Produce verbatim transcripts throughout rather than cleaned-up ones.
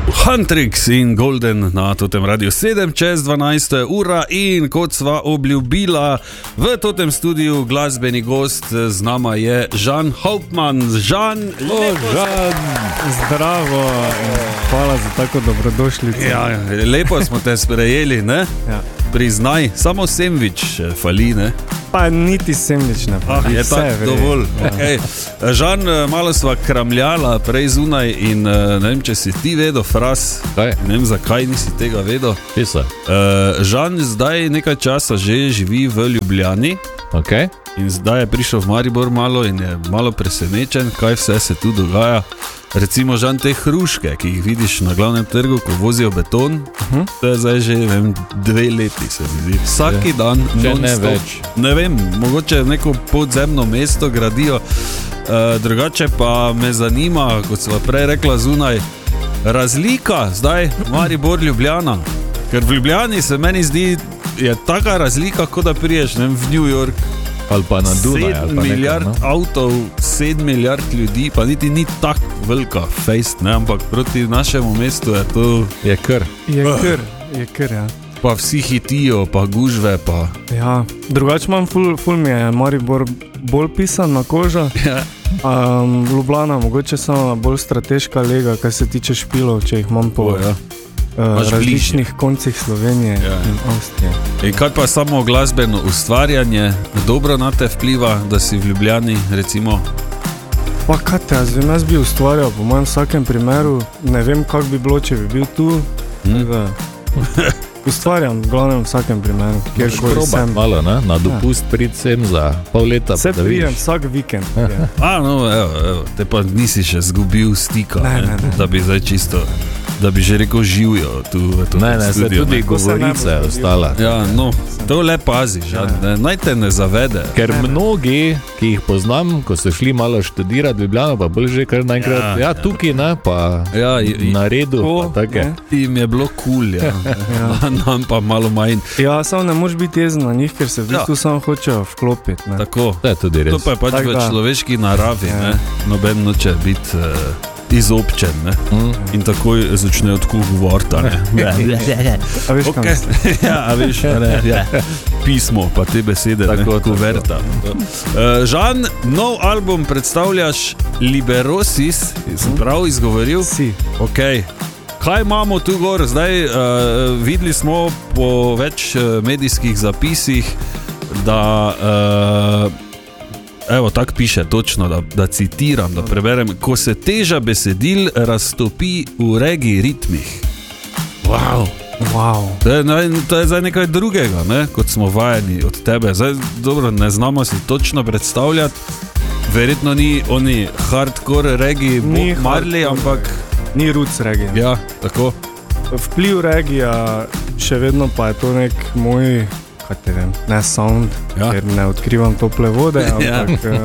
Huntrix in Golden na totem radiju sedem čez dvanajst ura in kot sva obljubila v totem studiu glasbeni gost z nama je Žan Hauptmann. Žan, lepo Žan, zdravo, hvala za tako dobrodošlico. Ja, lepo smo te sprejeli, ne? Ja. Priznaj, samo sendvič fali, ne? Pa niti sendvič ne pa. Ah, je tako dovolj. Ja. Okay. Žan, malo sva kramljala prej zunaj in ne vem, če si ti vedel fraz, Kaj? ne vem, zakaj nisi tega vedel. Pisa. Žan zdaj nekaj časa že živi v Ljubljani. Okay. In zdaj je prišel v Maribor malo in je malo presenečen, kaj vse se tu dogaja. Recimo, Žan, te hruške, ki jih vidiš na glavnem trgu, ko vozijo beton, uh-huh. To je zdaj že vem, dve leti, se mi zdi. Vsaki dan, ne več. Ne vem, mogoče neko podzemno mesto gradijo. E, drugače pa me zanima, kot sva prej rekla zunaj, razlika zdaj Maribor Ljubljana. Ker v Ljubljani se meni zdi, je taka razlika, kot da priješ, ne vem, v New York. Ali pa na Dunaj. sedem milijard nekaj, no? avtov, sedem milijard ljudi, pa niti ni tak velika fejst, ne, ampak proti našemu mestu je to... Je kr. Je kr, je kr, ja. Pa vsi hitijo, pa gužve, pa... Ja, drugače imam ful, ful mi je Maribor bolj pisan na kožo. Ja. Um, Ljubljana, mogoče samo bolj strateška lega, kaj se tiče špilov, če jih imam po... O, ja. Uh, različnih bližje. Koncih Slovenije ja. In Avstrije. In kaj pa samo glasbeno ustvarjanje dobro na te vpliva, da si v Ljubljani, recimo? Pa kaj te, jaz, jaz bi ustvarjal, po mojem vsakem primeru, ne vem, kak bi bilo, če bi bil tu. Hmm. Ustvarjam, v glavnem vsakem primeru, kjer koli sem. Malo, ne? Na dopust ja. Prid sem za pol leta. Se prijem vsak vikend. Ja. A, no, evo, evo, te pa nisi še zgubil stika, ne, ne, ne. Da bi zdaj čisto... Da bi že rekel živijo tu v to ne, ne, studio. Ne, ne, se tudi govorica je ostala. Ja, no, to le pazi, Žan, ne, naj te ne zavede. Ker mnogi, ki jih poznam, ko so šli malo študirati v Ljubljano, pa bolj že kar naenkrat, ja, ja tukaj, ne, pa ja, na redu, o, pa take. Im je bilo cool, ja. Ja. Nam pa malo manj. Ja, samo ne moš biti jezen na njih, ker se v bistvu ja. Samo hočejo vklopiti, ne. Tako, to je tudi res. To pa je pač tak, v da. Človeški naravi, ja. Ne, noben noče biti... Uh, izobčen, ne? Mm. In takoj začne odkud govoriti, ne? Ja. A veš, okay. Ja, a veš, ne, ja. Pismo, pa te besede, tako, ne, kuverta. Uh, Žan, nov album predstavljaš Liberosis, sem prav izgovoril? Si. Ok. Kaj imamo tu gor? Zdaj uh, videli smo po več uh, medijskih zapisih, da... Uh, Evo, tako piše točno, da, da citiram, da preberem. Ko se teža besedil raztopi v regi ritmih. Wow. Wow. To je, to je zdaj nekaj drugega, ne, kot smo vajeni od tebe. Zdaj, dobro, ne znamo si točno predstavljati. Verjetno ni oni hardcore regi Marley, ampak... Ni roots regi. Ja, tako. Vpliv regija, še vedno pa je to nek moj... Te vem, ne sound, ja. Ker ne odkrivam tople vode, ampak ja.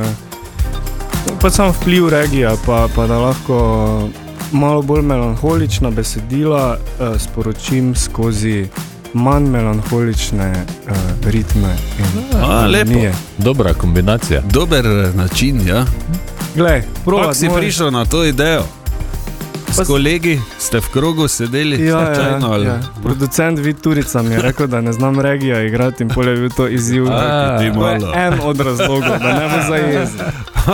Pa sam vpliv regija, pa, pa da lahko malo bolj melanholična besedila eh, sporočim skozi manj melanholične eh, ritme in A, lepo. Dobra kombinacija. Dober način, ja. Glej, provat, Kako si moj... prišel na to idejo? S kolegi ste v krogu sedeli? Ja, ja, ja. Producent Vid Turica mi je rekel, da ne znam regija igrati in pol je bil to izziv. A, to je en od razlogov, da ne bo zajezen.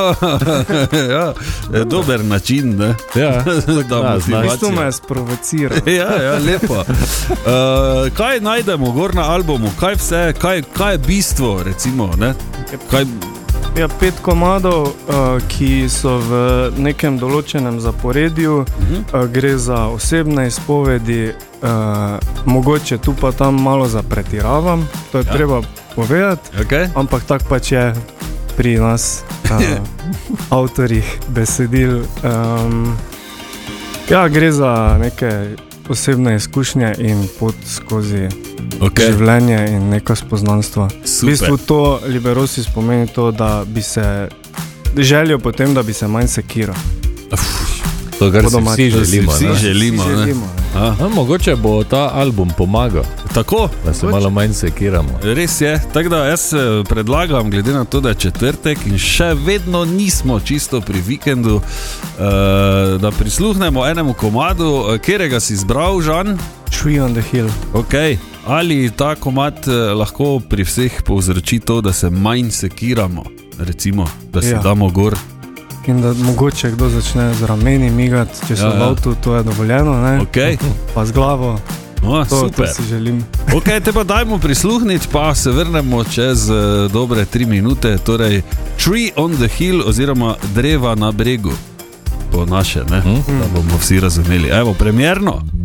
Ja, je dober način, ne? Ja, da v bistvu me je sprovociral. Ja, ja, lepo. Uh, kaj najdemo gor na albumu? Kaj vse, kaj, kaj je bistvo, recimo, ne? Kaj... Ja, pet komadov, uh, ki so v nekem določenem zaporedju, uh-huh. uh, gre za osebne izpovedi, uh, mogoče tu pa tam malo zapretiravam, to je ja. Treba povedati, okay. Ampak tak pač je pri nas, uh, avtorjih besedil. Um, ja, gre za neke osebne izkušnje in pot skozi okay. življenje in neko spoznanstvo. V bistvu to Liberosis pomeni to, da bi se željo potem, da bi se manj sekiral. To, kar si vsi želimo. Vsi želimo, vsi želimo A, mogoče bo ta album pomagal. Tako, da se malo manj sekiramo. Res je, tako da jaz predlagam, glede na to, da je četrtek in še vedno nismo čisto pri vikendu, da prisluhnemo enemu komadu, katerega si izbral, Žan? Tree on the Hill. Ok, ali ta komad lahko pri vseh povzroči to, da se manj sekiramo, recimo, da si ja. damo gor? In da mogoče kdo začne z rameni migati, če so ja, v avtu, to je dovoljeno, ne? Okay. Pa z glavo. O, to, super. To si želim. Ok, te pa dajmo prisluhniti, pa se vrnemo čez uh, dobre tri minute. Torej, Tree on the Hill oziroma Dreva na bregu. Po naše, ne? Hmm. Da bomo vsi razumeli. Evo, premjerno.